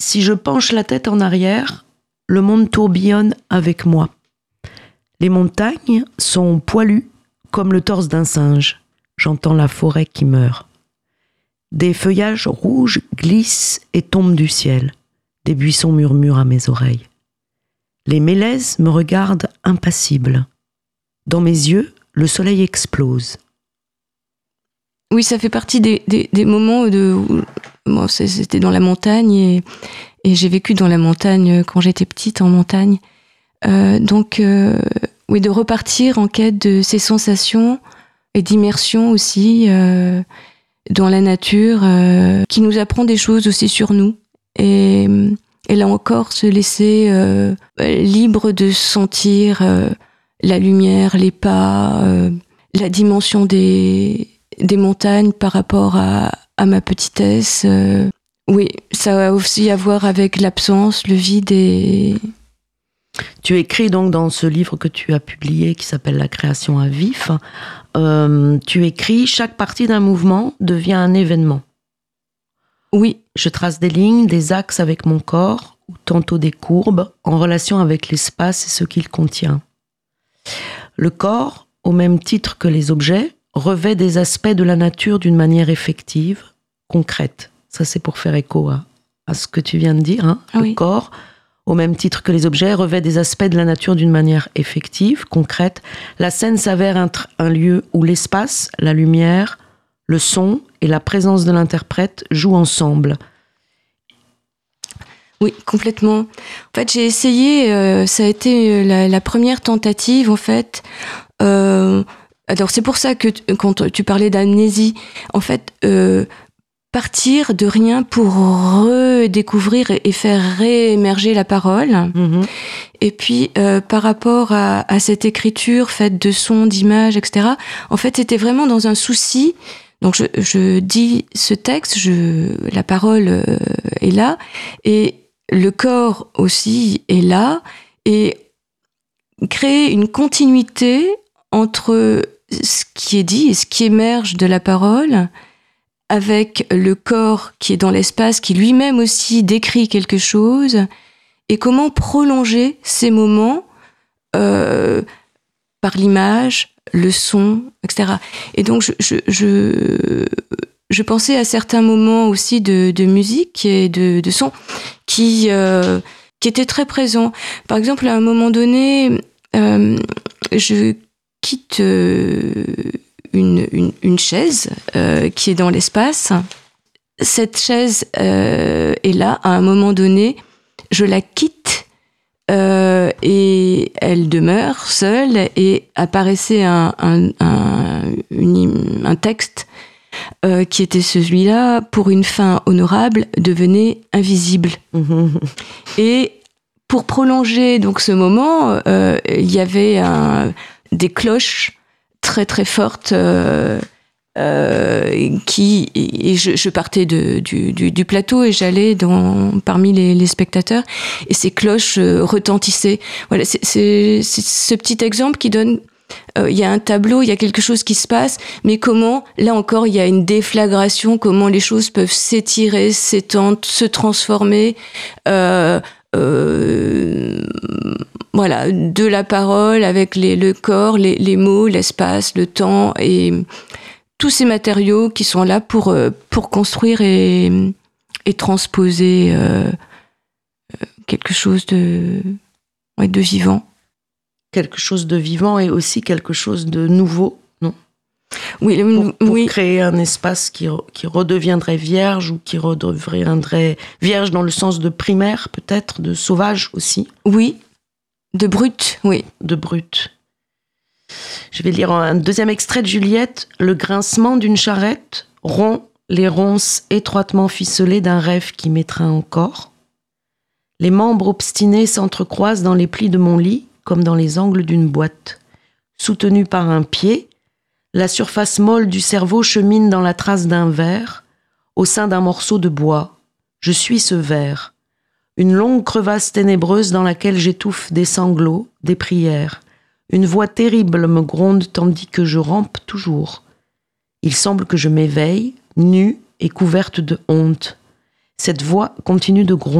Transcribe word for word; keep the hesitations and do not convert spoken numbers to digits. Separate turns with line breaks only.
Si je penche la tête en arrière, le monde tourbillonne avec moi. Les montagnes sont poilues comme le torse d'un singe. J'entends la forêt qui meurt. Des feuillages rouges glissent et tombent du ciel. Des buissons murmurent à mes oreilles. Les mélèzes me regardent impassible. Dans mes yeux, le soleil explose.
Oui, ça fait partie des, des, des moments de... Où, bon, c'était dans la montagne et, et j'ai vécu dans la montagne quand j'étais petite, en montagne. Euh, donc, euh, oui, de repartir en quête de ces sensations et d'immersion aussi euh, dans la nature euh, qui nous apprend des choses aussi sur nous. Et, et là encore, se laisser euh, libre de sentir euh, la lumière, les pas, euh, la dimension des... des montagnes par rapport à, à ma petitesse. Euh, oui, ça a aussi à voir avec l'absence, le vide et...
Tu écris donc dans ce livre que tu as publié qui s'appelle La création à vif, euh, tu écris « Chaque partie d'un mouvement devient un événement ».
Oui.
Je trace des lignes, des axes avec mon corps, ou tantôt des courbes, en relation avec l'espace et ce qu'il contient. Le corps, au même titre que les objets, revêt des aspects de la nature d'une manière effective, concrète. Ça, c'est pour faire écho à, à ce que tu viens de dire. Hein.
Oui.
Le corps, au même titre que les objets, revêt des aspects de la nature d'une manière effective, concrète. La scène s'avère être un lieu où l'espace, la lumière, le son et la présence de l'interprète jouent ensemble.
Oui, complètement. En fait, j'ai essayé, euh, ça a été la, la première tentative, en fait... Euh, Alors, c'est pour ça que t- quand tu parlais d'amnésie, en fait, euh, partir de rien pour redécouvrir et, et faire réémerger la parole.
Mmh.
Et puis, euh, par rapport à, à cette écriture faite de sons, d'images, et cetera, en fait, c'était vraiment dans un souci. Donc, je, je dis ce texte, je, la parole euh, est là, et le corps aussi est là, et créer une continuité entre ce qui est dit et ce qui émerge de la parole, avec le corps qui est dans l'espace, qui lui-même aussi décrit quelque chose, et comment prolonger ces moments euh, par l'image, le son, et cetera. Et donc, je, je, je, je pensais à certains moments aussi de, de musique et de, de son qui, euh, qui étaient très présents. Par exemple, à un moment donné, euh, je quitte euh, une, une, une chaise euh, qui est dans l'espace. Cette chaise euh, est là, à un moment donné, je la quitte euh, et elle demeure seule et apparaissait un, un, un, une, un texte euh, qui était celui-là, pour une fin honorable, devenait invisible. Mmh. Et pour prolonger donc ce moment, euh, il y avait un... des cloches très très fortes euh, euh, qui et je, je partais de, du, du, du plateau et j'allais dans parmi les, les spectateurs et ces cloches euh, retentissaient. Voilà, c'est, c'est, c'est ce petit exemple qui donne. Il euh, y a un tableau, il y a quelque chose qui se passe, mais comment, là encore, il y a une déflagration, comment les choses peuvent s'étirer, s'étendre, se transformer. Euh, Euh, voilà, de la parole avec les, le corps, les, les mots, l'espace, le temps et tous ces matériaux qui sont là pour, pour construire et, et transposer euh, quelque chose de, ouais, de vivant.
Quelque chose de vivant et aussi quelque chose de nouveau, non ?
Oui,
pour, pour
oui.
créer un espace qui, qui redeviendrait vierge ou qui redeviendrait vierge dans le sens de primaire, peut-être, de sauvage aussi.
Oui, de brut, oui.
De brut. Je vais lire un deuxième extrait de Juliette. Le grincement d'une charrette rompt les ronces étroitement ficelées d'un rêve qui m'étreint encore. Les membres obstinés s'entrecroisent dans les plis de mon lit, comme dans les angles d'une boîte. Soutenu par un pied, la surface molle du cerveau chemine dans la trace d'un verre, au sein d'un morceau de bois. Je suis ce verre. Une longue crevasse ténébreuse dans laquelle j'étouffe des sanglots, des prières. Une voix terrible me gronde tandis que je rampe toujours. Il semble que je m'éveille, nue et couverte de honte. Cette voix continue de gronder.